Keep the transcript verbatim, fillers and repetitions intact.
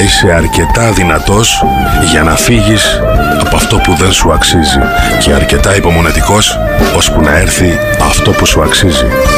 είσαι αρκετά δυνατός για να φύγεις από αυτό που δεν σου αξίζει και αρκετά υπομονετικός ώσπου να έρθει αυτό που σου αξίζει.